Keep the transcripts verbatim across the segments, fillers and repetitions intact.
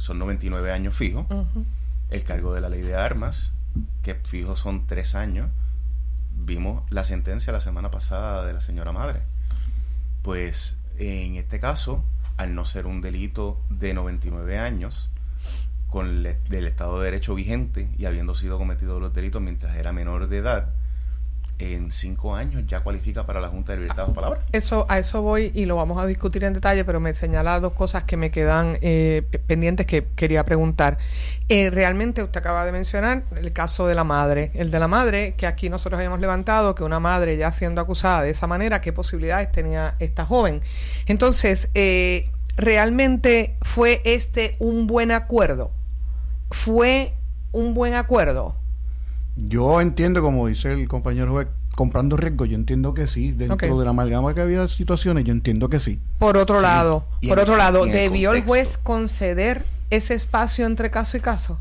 son noventa y nueve años fijos. Uh-huh. El cargo de la ley de armas, que fijos son tres años. Vimos la sentencia la semana pasada de la señora madre. Pues en este caso, al no ser un delito de noventa y nueve años, con el del Estado de Derecho vigente y habiendo sido cometidos los delitos mientras era menor de edad, en cinco años ya cualifica para la Junta de Libertad de Palabra. Eso, a eso voy y lo vamos a discutir en detalle, pero me señala dos cosas que me quedan eh, pendientes que quería preguntar. Eh, realmente usted acaba de mencionar el caso de la madre. El de la madre, que aquí nosotros habíamos levantado, que una madre ya siendo acusada de esa manera, ¿qué posibilidades tenía esta joven? Entonces, eh, ¿realmente fue este un buen acuerdo? ¿Fue un buen acuerdo? Yo entiendo, como dice el compañero juez, comprando riesgo, yo entiendo que sí. Dentro okay. de la amalgama que había situaciones, yo entiendo que sí. Por otro sí. lado, y por en, otro lado, el ¿debió contexto, el juez conceder ese espacio entre caso y caso?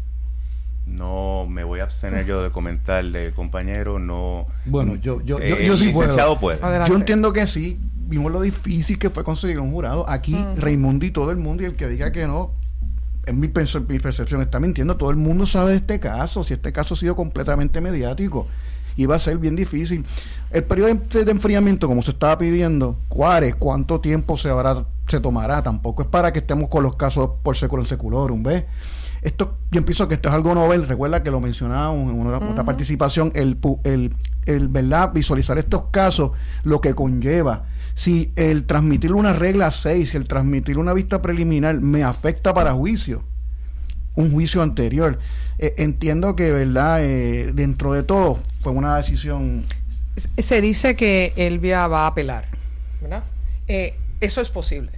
No me voy a abstener yo de comentar del compañero, no. Bueno, yo yo eh, yo, yo sí licenciado puedo. puede. Yo entiendo que sí. Vimos lo difícil que fue conseguir un jurado. Aquí uh-huh. Raimundo y todo el mundo, y el que diga que no, en mi, mi percepción está mintiendo. Todo el mundo sabe de este caso, si este caso ha sido completamente mediático, iba a ser bien difícil. El periodo de, de enfriamiento, como se estaba pidiendo, ¿cuál es? ¿Cuánto tiempo se habrá, se tomará? Tampoco es para que estemos con los casos por secular en seculorum, ¿ves? Esto, yo pienso que esto es algo novel. Recuerda que lo mencionábamos en una, uh-huh. otra participación, el, el, el, ¿verdad? Visualizar estos casos, lo que conlleva. Si el transmitir una regla seis, si el transmitir una vista preliminar me afecta para juicio, un juicio anterior, eh, entiendo que, ¿verdad? Eh, dentro de todo, fue una decisión. Se dice que Elvia va a apelar, ¿verdad? Eh, eso es posible.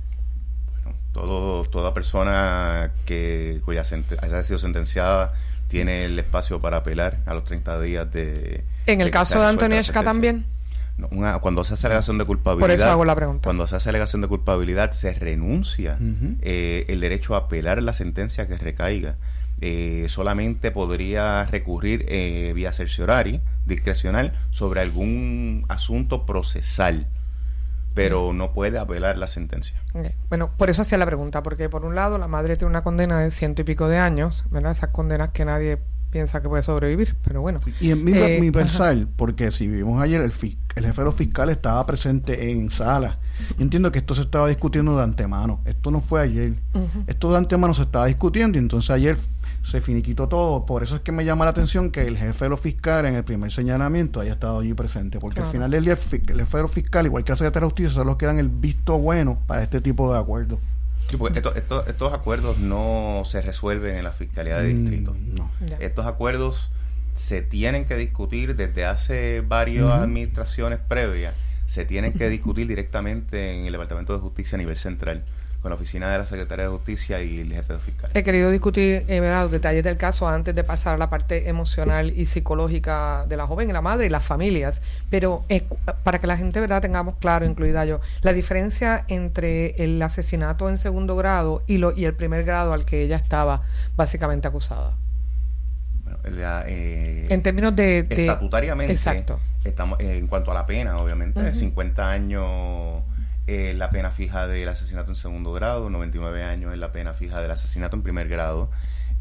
Todo, toda persona que cuya sent- haya sido sentenciada tiene el espacio para apelar a los treinta días de... ¿En el de caso de Antonieshka también? No, una, cuando se hace alegación de culpabilidad... Por eso hago la pregunta. Cuando se hace alegación de culpabilidad se renuncia uh-huh. eh, el derecho a apelar la sentencia que recaiga. Eh, solamente podría recurrir eh, vía certiorari, discrecional, sobre algún asunto procesal, pero no puede apelar la sentencia. Okay. Bueno, por eso hacía la pregunta, porque por un lado la madre tiene una condena de ciento y pico de años, ¿verdad? Esas condenas que nadie piensa que puede sobrevivir, pero bueno. Y en mi, eh, mi pensar, ajá. porque si vimos ayer, el, fi- el jefe de los fiscales estaba presente en sala. Yo entiendo que esto se estaba discutiendo de antemano. Esto no fue ayer. Uh-huh. Esto de antemano se estaba discutiendo y entonces ayer se finiquitó todo. Por eso es que me llama la atención que el jefe de los fiscales en el primer señalamiento haya estado allí presente, porque claro. al final del día el, el jefe de los fiscales, igual que la secretaria de justicia, son los que dan el visto bueno para este tipo de acuerdos. Sí, porque esto, esto, estos acuerdos no se resuelven en la Fiscalía de Distrito. Mm, no. Estos acuerdos se tienen que discutir desde hace varias uh-huh. administraciones previas, se tienen que discutir directamente en el Departamento de Justicia a nivel central, con la oficina de la Secretaría de Justicia y el jefe de fiscal. He querido discutir eh, los detalles del caso antes de pasar a la parte emocional y psicológica de la joven, la madre y las familias, pero eh, para que la gente, verdad, tengamos claro, incluida yo, la diferencia entre el asesinato en segundo grado y, lo, y el primer grado al que ella estaba básicamente acusada. Bueno, la, eh, en términos de, de estatutariamente, exacto. Estamos eh, en cuanto a la pena, obviamente, uh-huh. cincuenta años eh, la pena fija del asesinato en segundo grado, noventa y nueve años es la pena fija del asesinato en primer grado.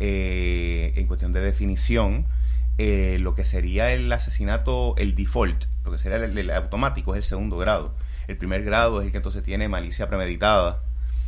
Eh, en cuestión de definición, eh, lo que sería el asesinato, el default, lo que sería el, el automático es el segundo grado. El primer grado es el que entonces tiene malicia premeditada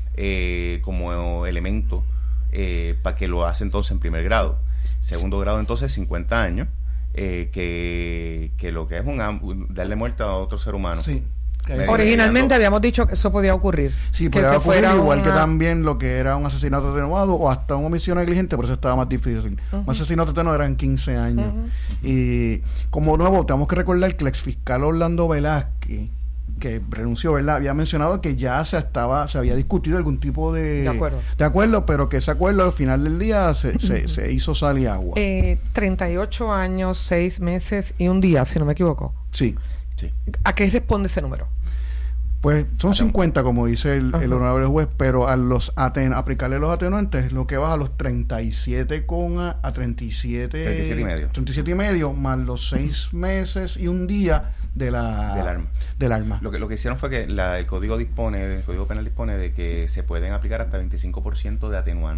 eh, como elemento eh, para que lo hace entonces en primer grado. Segundo grado entonces cincuenta años, eh, que, que lo que es una, darle muerte a otro ser humano. Sí. Originalmente habíamos dicho que eso podía ocurrir. Sí, podía ocurrir, igual una... que también lo que era un asesinato atenuado o hasta una omisión negligente, por eso estaba más difícil. Uh-huh. Un asesinato atenuado eran quince años. Uh-huh. Y como nuevo, tenemos que recordar que el exfiscal Orlando Velázquez, que renunció, ¿verdad?, había mencionado que ya se estaba se había discutido algún tipo de, de acuerdo, de acuerdo pero que ese acuerdo al final del día se, se, se hizo sal y agua. Eh, treinta y ocho años, seis meses y un día, si no me equivoco. Sí. sí. ¿A qué responde ese número? Pues son cincuenta, como dice el, el honorable juez, pero a los aten aplicarle los atenuantes, lo que baja a los treinta y siete con a, a treinta y siete, treinta y siete y medio, treinta y siete y medio más los seis meses y un día de la del arma. Del arma. Lo que lo que hicieron fue que la, el código dispone, el código penal dispone de que se pueden aplicar hasta veinticinco por ciento de atenuantes.